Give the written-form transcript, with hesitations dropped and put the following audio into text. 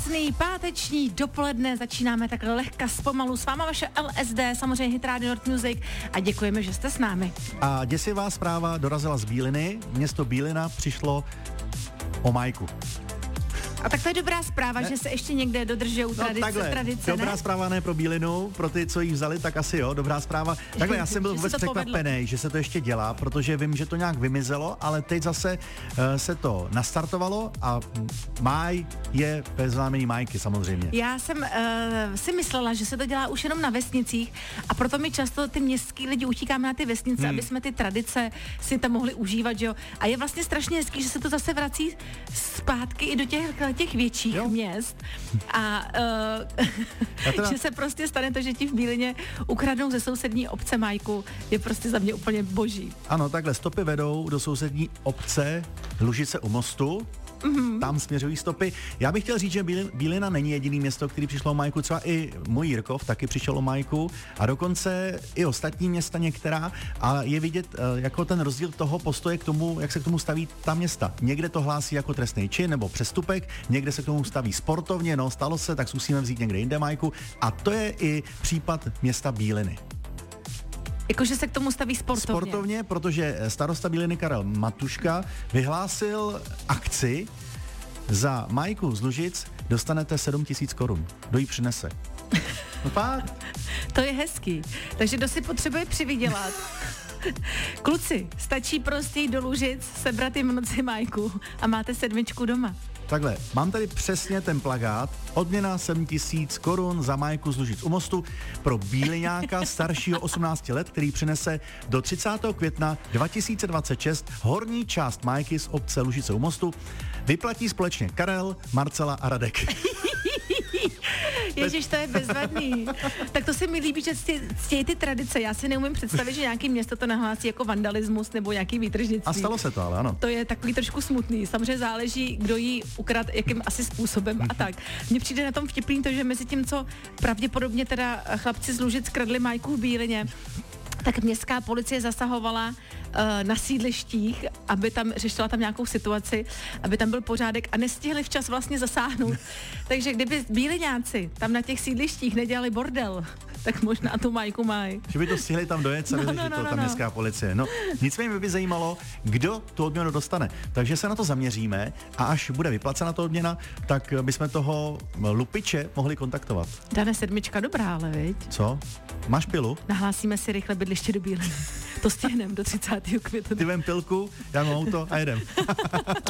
Krásný páteční dopoledne, začínáme takhle lehka zpomalu. S váma vaše LSD, samozřejmě Hit Radio North Music a děkujeme, že jste s námi. A děsivá zpráva dorazila z Bíliny. Město Bílina přišlo o Majku. A tak to je dobrá zpráva, že se ještě někde dodržují tradice, dobrá ne? zpráva ne pro Bílinu, pro ty, co jí vzali, tak asi jo, dobrá zpráva. Takhle, já jsem byl vůbec překvapený, že se to ještě dělá, protože vím, že to nějak vymizelo, ale teď zase se to nastartovalo a máj je bez znamení Majky samozřejmě. Já jsem si myslela, že se to dělá už jenom na vesnicích a proto my často ty městský lidi utíkáme na ty vesnice, aby jsme ty tradice si tam mohli užívat, že jo. A je vlastně strašně hezký, že se to zase vrací zpátky i do těch větších měst a že se prostě stane to, že ti v Bílině ukradnou ze sousední obce Majku, je prostě za mě úplně boží. Ano, takhle stopy vedou do sousední obce Lužice u Mostu. Tam směřují stopy. Já bych chtěl říct, že Bílina není jediný město, který přišlo o Majku, třeba i můj Jirkov taky přišel o Majku a dokonce i ostatní města některá a je vidět jako ten rozdíl toho postoje k tomu, jak se k tomu staví ta města. Někde to hlásí jako trestný čin nebo přestupek, někde se k tomu staví sportovně, no stalo se, tak zkusíme vzít někde jinde Majku a to je i případ města Bíliny. Jakože se k tomu staví sportovně. Sportovně, protože starosta Bíliny Karel Matuška vyhlásil akci za Majku z Lužic dostanete 7 000 korun. Kdo jí přinese? No fakt. To je hezký. Takže kdo si potřebuje přivydělat? Kluci, stačí prostě jít do Lužic, sebrat jim v noci Majku a máte 7 doma. Takhle, mám tady přesně ten plakát. Odměna 7 000 korun za Majku z Lužic u Mostu pro Bíliňáka staršího 18 let, který přinese do 30. května 2026 horní část Majky z obce Lužice u Mostu. Vyplatí společně Karel, Marcela a Radek. Ježiš, to je bezvadný. Tak to se mi líbí, že ctějí ty tradice. Já si neumím představit, že nějaký město to nahlásí jako vandalismus nebo nějaký výtržnictví. A stalo se to, ale ano. To je takový trošku smutný. Samozřejmě záleží, kdo jí ukrad, jakým asi způsobem a tak. Mně přijde na tom vtipný to, že mezi tím, co pravděpodobně teda chlapci z Lužic kradli Majku v Bílině, tak městská policie zasahovala na sídlištích, aby tam řešila tam nějakou situaci, aby tam byl pořádek a nestihli včas vlastně zasáhnout. Takže kdyby Bíliňáci tam na těch sídlištích nedělali bordel, tak možná tu Majku mají. Že by to stihli tam dojet, ta městská policie. No, nicméně by zajímalo, kdo tu odměnu dostane. Takže se na to zaměříme a až bude vyplacena ta odměna, tak bychom toho lupiče mohli kontaktovat. Dane 7 dobrá, ale viď? Co? Máš pilu? Nahlásíme si rychle bydliště do Bíliny. To stihneme do 30. května. Ty vem pilku, já mám auto a jedem.